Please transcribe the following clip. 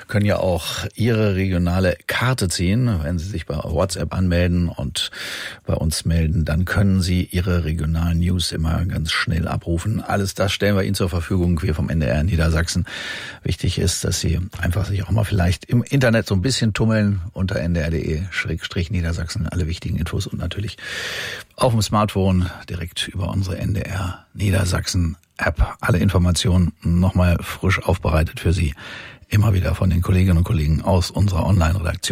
können ja auch Ihre regionale Karte ziehen. Wenn Sie sich bei WhatsApp anmelden und bei uns melden, dann können Sie Ihre regionalen News immer ganz schnell abrufen. Alles das stellen wir Ihnen zur Verfügung, wir vom NDR Niedersachsen. Wichtig ist, dass Sie einfach sich auch mal vielleicht im Internet so ein bisschen tummeln unter ndr.de/Niedersachsen. Alle wichtigen Infos und natürlich auf dem Smartphone direkt über unsere NDR Niedersachsen App. Alle Informationen nochmal frisch aufbereitet für Sie. Immer wieder von den Kolleginnen und Kollegen aus unserer Online-Redaktion.